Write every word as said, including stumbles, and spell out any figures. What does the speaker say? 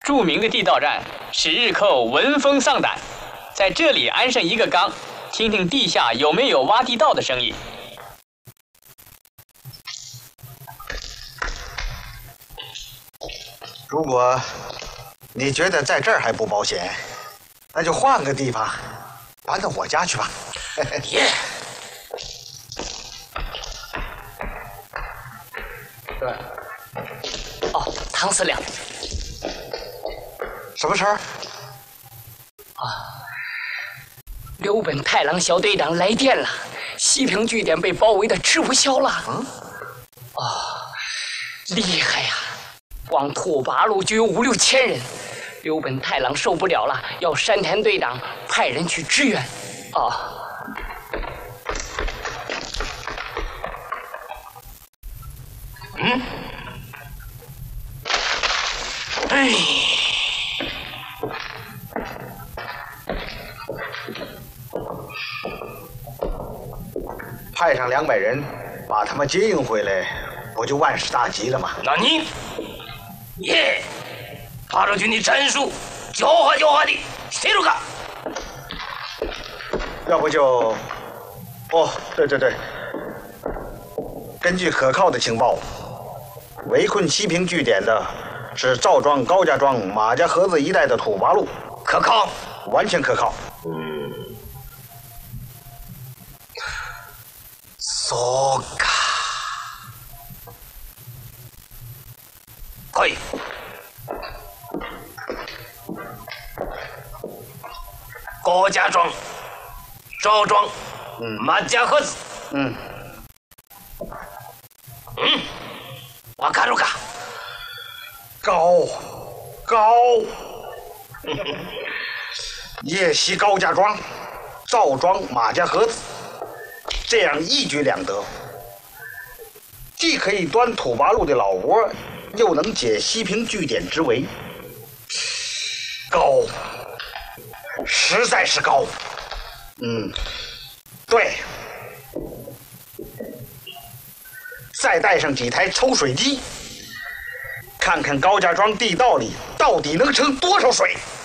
著名的地道战，使日寇闻风丧胆。在这里安上一个缸，听听地下有没有挖地道的声音。 如果你觉得在这儿还不保险，那就换个地方，搬到我家去吧。 耶！ 对。 哦，唐司令。 什么事儿？ 啊，刘本太郎小队长来电了，西平据点被包围的吃不消了。嗯。哦，厉害呀！光拓跋路就有五六千人。刘本太郎受不了了，要山田队长派人去支援。哦。嗯。哎。 派上两百人，把他们接应回来，不就万事大吉了吗？ 那你，耶，八路军的战术狡猾狡猾的，谁都干。 要不就，哦，对对对，根据可靠的情报，围困西平据点的是赵庄、高家庄、马家河子一带的土八路， 可靠， 完全可靠。 嗯。そうか。来い。高家庄、赵庄、嗯、马家河子。 嗯。 嗯。わかるか？ 高，高。夜袭高家庄、赵庄、马家河子。这样一举两得，既可以端土八路的老窝，又能解西平据点之围。高，实在是高。嗯，对。再带上几台抽水机，看看高家庄地道里到底能盛多少水。